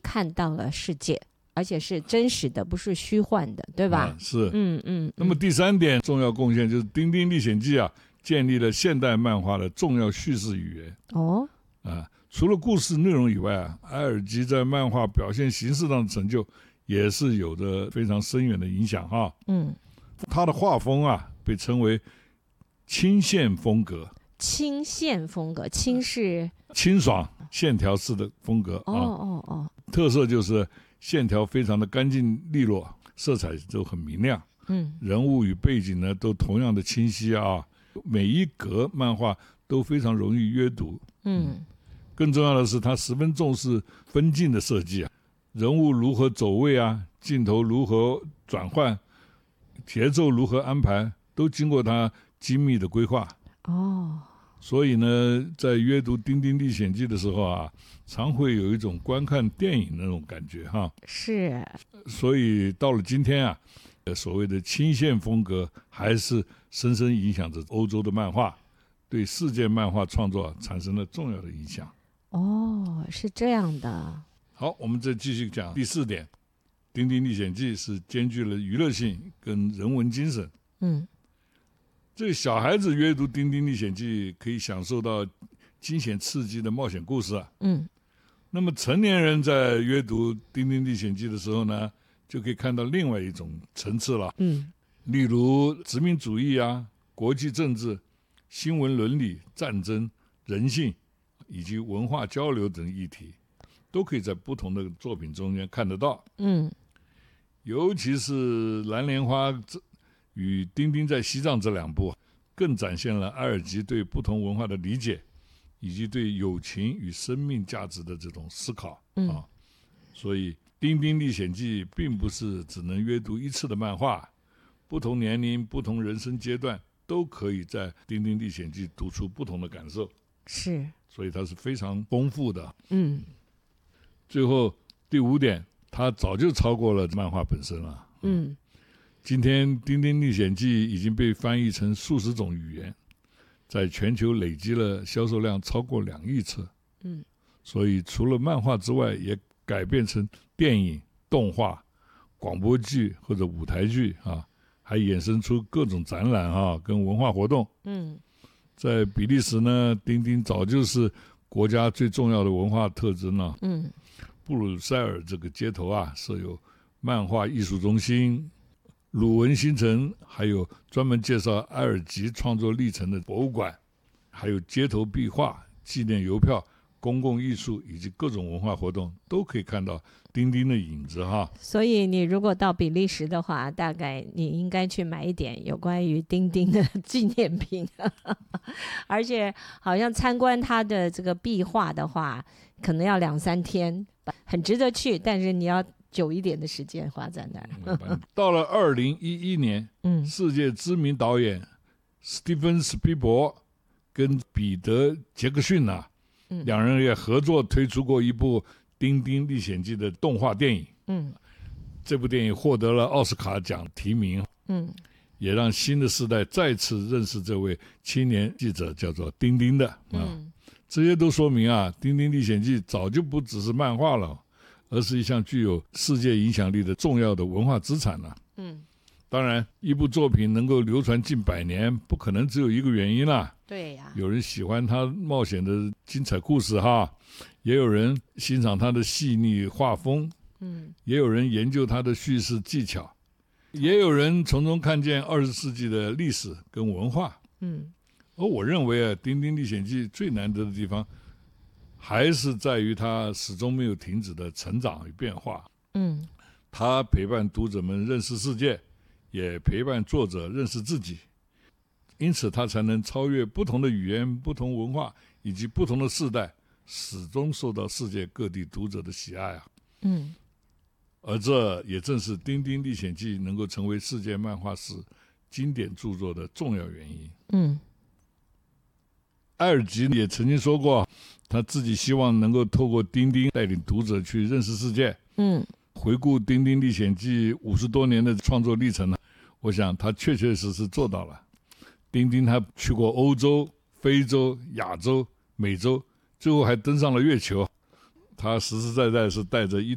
看到了世界，而且是真实的，不是虚幻的，对吧？ 是。那么第三点重要贡献就是《丁丁历险记》啊，建立了现代漫画的重要叙事语言。除了故事内容以外啊，埃尔吉在漫画表现形式上的成就也是有着非常深远的影响哈。他的画风啊被称为清线风格。 清线风格，清是清爽线条式的风格特色就是线条非常的干净利落，色彩都很明亮。人物与背景呢都同样的清晰啊，每一格漫画都非常容易阅读。更重要的是他十分重视分镜的设计啊，人物如何走位啊，镜头如何转换，节奏如何安排，都经过他精密的规划。所以呢，在阅读《丁丁历险记》的时候啊，常会有一种观看电影那种感觉哈。 是。 所以到了今天啊，所谓的清线风格还是深深影响着欧洲的漫画，对世界漫画创作产生了重要的影响。 是这样的。 好，我们再继续讲第四点，《丁丁历险记》是兼具了娱乐性跟人文精神。这个小孩子阅读《丁丁历险记》可以享受到惊险刺激的冒险故事啊。那么成年人在阅读《丁丁历险记》的时候呢，就可以看到另外一种层次了。例如殖民主义啊、国际政治、新闻伦理、战争、人性以及文化交流等议题，都可以在不同的作品中间看得到。尤其是蓝莲花与丁丁在西藏这两部，更展现了埃尔吉对不同文化的理解，以及对友情与生命价值的这种思考。所以《丁丁历险记》并不是只能阅读一次的漫画，不同年龄、不同人生阶段都可以在《丁丁历险记》读出不同的感受。 是。 所以它是非常丰富的。最后第五点，它早就超过了漫画本身了。今天《丁丁历险记》已经被翻译成数十种语言，在全球累积了销售量超过2亿册。所以除了漫画之外，也改编成电影、动画、广播剧或者舞台剧啊，还衍生出各种展览啊跟文化活动。在比利时呢，丁丁早就是国家最重要的文化特征了。布鲁塞尔这个街头啊，设有漫画艺术中心、鲁文新城，还有专门介绍埃尔吉创作历程的博物馆，还有街头壁画、纪念邮票、公共艺术以及各种文化活动，都可以看到丁丁的影子哈。 所以你如果到比利时的话，大概你应该去买一点有关于丁丁的纪念品而且好像参观他的这个壁画的话，可能要2-3天，很值得去，但是你要久一点的时间花在那儿。 到了2011年，世界知名导演史蒂芬·史皮伯跟彼得·杰克逊两人也合作推出过一部《丁丁历险记》的动画电影。这部电影获得了奥斯卡奖提名。也让新的世代再次认识这位青年记者，叫做丁丁的。这些都说明啊，《丁丁历险记》早就不只是漫画了，而是一项具有世界影响力的重要的文化资产了。当然，一部作品能够流传近100年，不可能只有一个原因啦。 对呀， 有人喜欢他冒险的精彩故事哈，也有人欣赏他的细腻画风，也有人研究他的叙事技巧，也有人从中看见20世纪的历史跟文化。而我认为啊，《丁丁历险记》最难得的地方，还是在于它始终没有停止的成长与变化。它陪伴读者们认识世界，也陪伴作者认识自己，因此它才能超越不同的语言、不同文化以及不同的世代，始终受到世界各地读者的喜爱啊。而这也正是《丁丁历险记》能够成为世界漫画史经典著作的重要原因。埃尔吉也曾经说过，他自己希望能够透过丁丁带领读者去认识世界。回顾《丁丁历险记》50多年的创作历程呢，我想他确确实实做到了。丁丁他去过欧洲、非洲、亚洲、美洲，最后还登上了月球。他实实在在是带着一